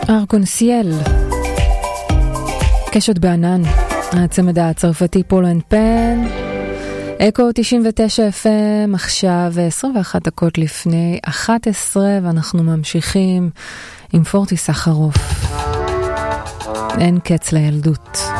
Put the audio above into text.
ארגונסיאל, קשת בענן, הצמד הצרפתי פול אנד פן, אקו 99 FM, עכשיו 21 דקות לפני 11, ואנחנו ממשיכים עם פורטי סחרוף, אין קץ לילדות.